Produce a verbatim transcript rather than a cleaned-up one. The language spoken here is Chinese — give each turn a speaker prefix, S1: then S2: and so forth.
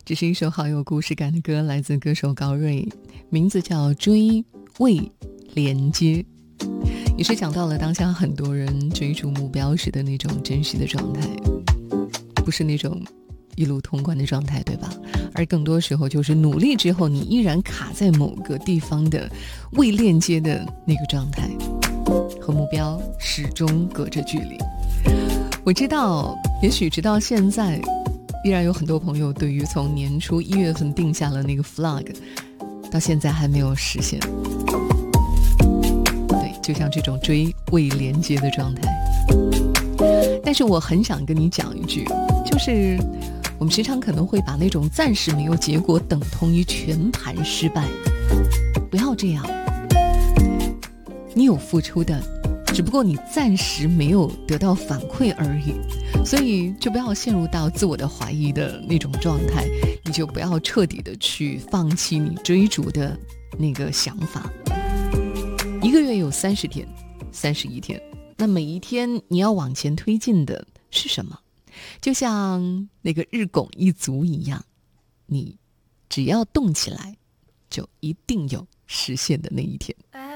S1: 这是一首好有故事感的歌，来自歌手高瑞，名字叫《追未连接》，也是讲到了当下很多人追逐目标时的那种真实的状态，不是那种一路通关的状态，对吧？而更多时候就是努力之后，你依然卡在某个地方的未链接的那个状态，和目标始终隔着距离。我知道，也许直到现在，依然有很多朋友对于从年初一月份定下了那个 flag， 到现在还没有实现。对，就像这种追未连接的状态。但是我很想跟你讲一句，就是我们时常可能会把那种暂时没有结果等同于全盘失败，不要这样。你有付出的，只不过你暂时没有得到反馈而已，所以就不要陷入到自我的怀疑的那种状态，你就不要彻底的去放弃你追逐的那个想法。一个月有三十天，三十一天，那每一天你要往前推进的是什么？就像那个日拱一卒一样，你只要动起来，就一定有实现的那一天。